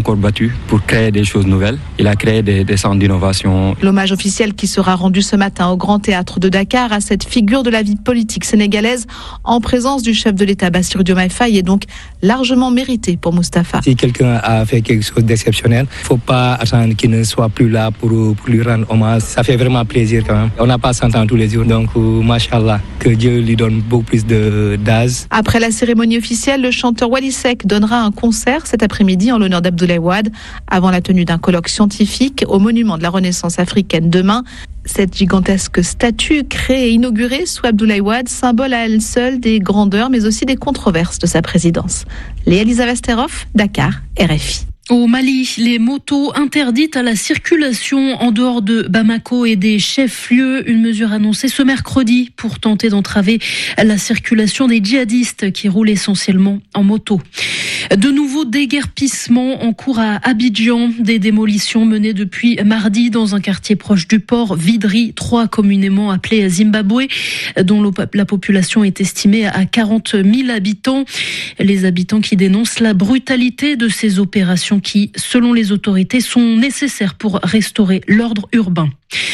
encore battu pour créer des choses nouvelles. Il a créé des centres d'innovation. L'hommage officiel qui sera rendu ce matin au Grand Théâtre de Dakar à cette figure de la vie politique sénégalaise en présence du chef de l'État Bassirou Diomaye Faye est donc largement mérité pour Moustapha. Si quelqu'un a fait quelque chose d'exceptionnel, il ne faut pas attendre qu'il ne soit plus là pour lui rendre hommage. Ça fait vraiment plaisir quand même. On n'a pas 100 ans tous les jours, donc machallah, que Dieu lui donne beaucoup plus d'âge. Après la cérémonie officielle, le chanteur Wally Seck donnera un concert cet après-midi en l'honneur d'Abdoulaye Wade avant la tenue d'un colloque scientifique au monument de la Renaissance africaine demain. Cette gigantesque statue créée et inaugurée sous Abdoulaye Wade, symbole à elle seule des grandeurs mais aussi des controverses de sa présidence. Léa Lisa Vesterhoff, Dakar, RFI. Au Mali, les motos interdites à la circulation en dehors de Bamako et des chefs-lieux, une mesure annoncée ce mercredi pour tenter d'entraver la circulation des djihadistes qui roulent essentiellement en moto. De nouveaux déguerpissements en cours à Abidjan, des démolitions menées depuis mardi dans un quartier proche du port, Vidri 3 communément appelé Zimbabwe, dont la population est estimée à 40 000 habitants. Les habitants qui dénoncent la brutalité de ces opérations qui, selon les autorités, sont nécessaires pour restaurer l'ordre urbain.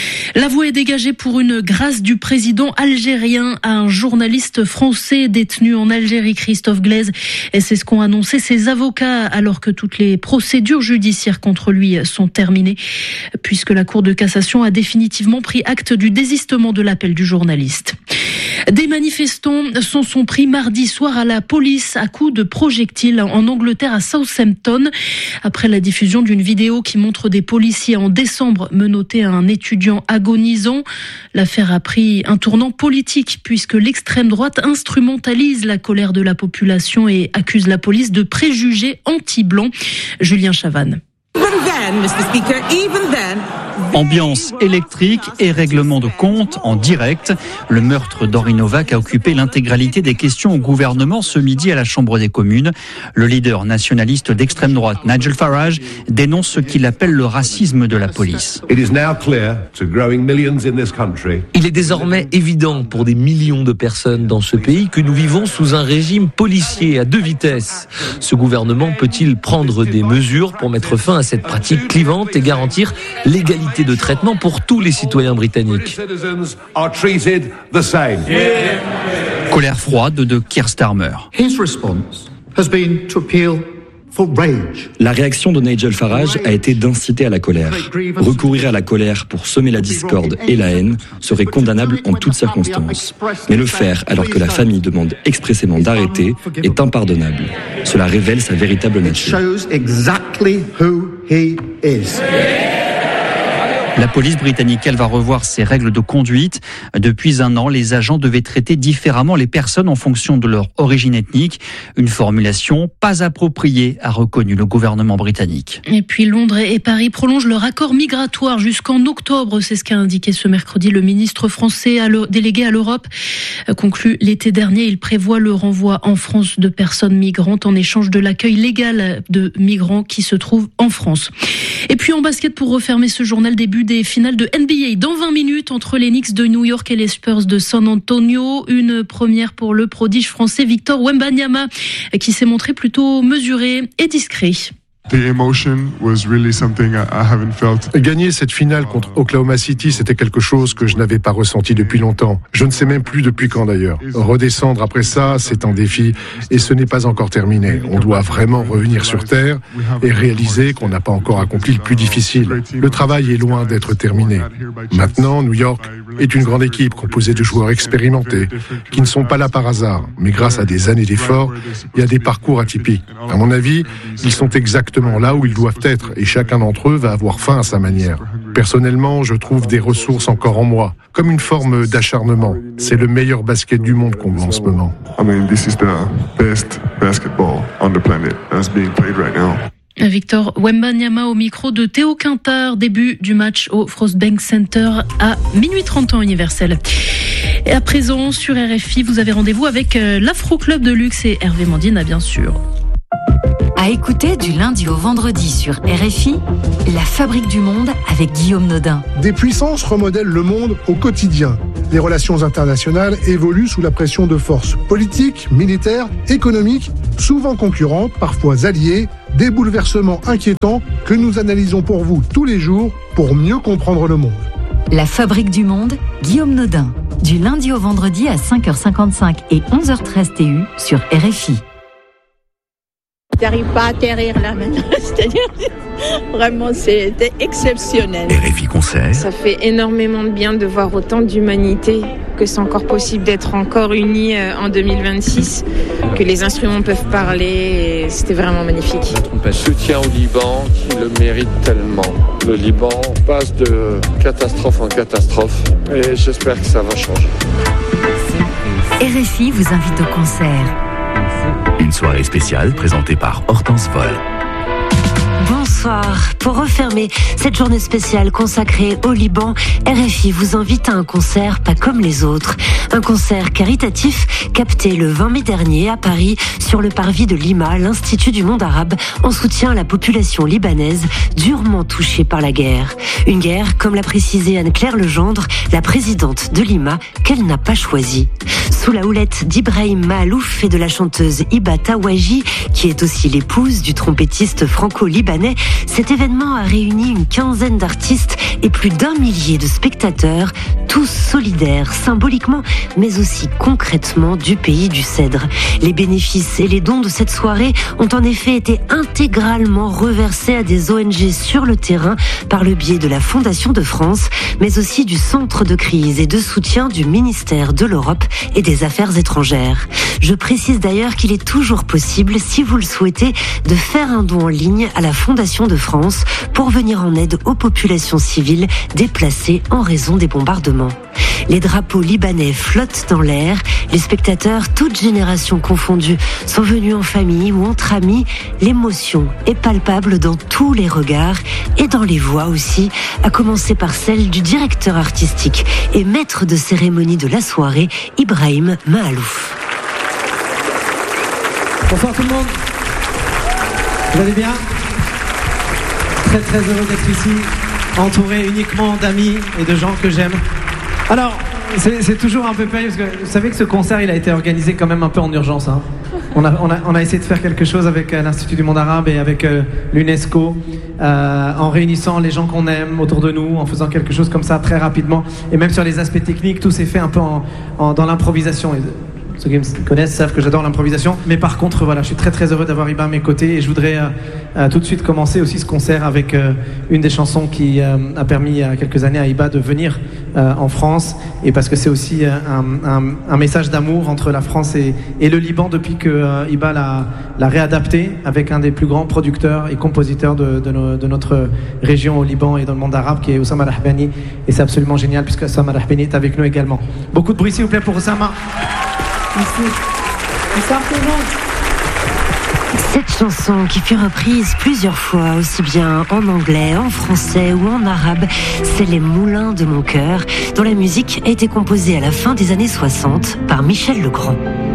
La voie est dégagée pour une grâce du président algérien à un journaliste français détenu en Algérie, Christophe Glaise. Et c'est ce qu'ont annoncé ses avocats alors que toutes les procédures judiciaires contre lui sont terminées, puisque la Cour de cassation a définitivement pris acte du désistement de l'appel du journaliste. Des manifestants s'en sont pris mardi soir à la police à coups de projectiles en Angleterre à Southampton. Après la diffusion d'une vidéo qui montre des policiers en décembre menotter un étudiant agonisant, l'affaire a pris un tournant politique puisque l'extrême droite instrumentalise la colère de la population et accuse la police de préjugés anti-blancs. Julien Chavannes. Ambiance électrique et règlement de compte en direct. Le meurtre d'Henri Novak a occupé l'intégralité des questions au gouvernement ce midi à la Chambre des communes. Le leader nationaliste d'extrême droite, Nigel Farage, dénonce ce qu'il appelle le racisme de la police. Il est désormais évident pour des millions de personnes dans ce pays que nous vivons sous un régime policier à deux vitesses. Ce gouvernement peut-il prendre des mesures pour mettre fin à cette pratique clivante et garantir l'égalité de traitement pour tous les citoyens britanniques? Colère froide de Keir Starmer. La réaction de Nigel Farage a été d'inciter à la colère. Recourir à la colère pour semer la discorde et la haine serait condamnable en toutes circonstances. Mais le faire alors que la famille demande expressément d'arrêter est impardonnable. Cela révèle sa véritable nature. La police britannique, elle va revoir ses règles de conduite. Depuis un an, les agents devaient traiter différemment les personnes en fonction de leur origine ethnique. Une formulation pas appropriée, a reconnu le gouvernement britannique. Et puis Londres et Paris prolongent leur accord migratoire jusqu'en octobre. C'est ce qu'a indiqué ce mercredi le ministre français délégué à l'Europe. Conclu l'été dernier, il prévoit le renvoi en France de personnes migrantes en échange de l'accueil légal de migrants qui se trouvent en France. Et puis en basket, pour refermer ce journal, début des finales de NBA dans 20 minutes entre les Knicks de New York et les Spurs de San Antonio. Une première pour le prodige français Victor Wembanyama qui s'est montré plutôt mesuré et discret. Gagner cette finale contre Oklahoma City, c'était quelque chose que je n'avais pas ressenti depuis longtemps. Je ne sais même plus depuis quand d'ailleurs. Redescendre après ça, c'est un défi et ce n'est pas encore terminé. On doit vraiment revenir sur terre et réaliser qu'on n'a pas encore accompli le plus difficile. Le travail est loin d'être terminé. Maintenant, New York est une grande équipe composée de joueurs expérimentés qui ne sont pas là par hasard, mais grâce à des années d'efforts et à des parcours atypiques. À mon avis, ils sont exactement là où ils doivent être et chacun d'entre eux va avoir faim à sa manière. Personnellement, je trouve des ressources encore en moi, comme une forme d'acharnement. C'est le meilleur basket du monde qu'on voit en ce moment. Victor Wembanyama au micro de Théo Quintard, début du match au Frostbank Center à minuit 30 temps universel. Et à présent, sur RFI, vous avez rendez-vous avec l'Afro Club de Luxe et Hervé Mandina, bien sûr. À écouter du lundi au vendredi sur RFI, La Fabrique du Monde avec Guillaume Nodin. Des puissances remodèlent le monde au quotidien. Les relations internationales évoluent sous la pression de forces politiques, militaires, économiques souvent concurrentes, parfois alliées, des bouleversements inquiétants que nous analysons pour vous tous les jours pour mieux comprendre le monde. La Fabrique du Monde, Guillaume Nodin, du lundi au vendredi à 5h55 et 11h13 TU sur RFI. J'arrive pas à atterrir là maintenant, c'est-à-dire vraiment c'était exceptionnel. RFI Concert. Ça fait énormément de bien de voir autant d'humanité, que c'est encore possible d'être encore unis en 2026, que les instruments peuvent parler, et c'était vraiment magnifique. Soutien au Liban qui le mérite tellement. Le Liban passe de catastrophe en catastrophe et j'espère que ça va changer. RFI vous invite au concert. Une soirée spéciale présentée par Hortense Vol. Bonsoir. Pour refermer cette journée spéciale consacrée au Liban, RFI vous invite à un concert pas comme les autres. Un concert caritatif capté le 20 mai dernier à Paris sur le parvis de Lima, l'Institut du monde arabe, en soutien à la population libanaise durement touchée par la guerre. Une guerre, comme l'a précisé Anne-Claire Legendre, la présidente de Lima, qu'elle n'a pas choisie. Sous la houlette d'Ibrahim Mahalouf et de la chanteuse Hiba Tawaji, qui est aussi l'épouse du trompettiste franco-libanais, cet événement a réuni une quinzaine d'artistes et plus d'1 millier de spectateurs, tous solidaires, symboliquement, mais aussi concrètement du pays du Cèdre. Les bénéfices et les dons de cette soirée ont en effet été intégralement reversés à des ONG sur le terrain par le biais de la Fondation de France, mais aussi du Centre de crise et de soutien du ministère de l'Europe et des Affaires étrangères. Je précise d'ailleurs qu'il est toujours possible, si vous le souhaitez, de faire un don en ligne à la Fondation de France pour venir en aide aux populations civiles déplacées en raison des bombardements. Les drapeaux libanais flottent dans l'air, les spectateurs, toutes générations confondues, sont venus en famille ou entre amis. L'émotion est palpable dans tous les regards et dans les voix aussi, à commencer par celle du directeur artistique et maître de cérémonie de la soirée, Ibrahim Mahalouf. Bonsoir tout le monde, vous allez bien ? Très très heureux d'être ici, entouré uniquement d'amis et de gens que j'aime. Alors, c'est toujours un peu périlleux, parce que vous savez que ce concert il a été organisé quand même un peu en urgence. Hein. On a essayé de faire quelque chose avec l'Institut du monde arabe et avec l'UNESCO, en réunissant les gens qu'on aime autour de nous, en faisant quelque chose comme ça très rapidement. Et même sur les aspects techniques, tout s'est fait un peu dans l'improvisation. Ceux qui me connaissent savent que j'adore l'improvisation. Mais par contre, voilà, je suis très très heureux d'avoir Hiba à mes côtés. Et je voudrais tout de suite commencer aussi ce concert avec une des chansons qui a permis il y a quelques années à Hiba de venir en France. Et parce que c'est aussi un message d'amour entre la France et le Liban depuis que Hiba l'a réadapté avec un des plus grands producteurs et compositeurs de notre région au Liban et dans le monde arabe, qui est Oussama Rahbani. Et c'est absolument génial puisque Oussama Rahbani est avec nous également. Beaucoup de bruit s'il vous plaît pour Oussama. Merci. Bonsoir tout le monde. Cette chanson qui fut reprise plusieurs fois, aussi bien en anglais, en français ou en arabe, c'est Les Moulins de mon cœur, dont la musique a été composée à la fin des années 60 par Michel Legrand.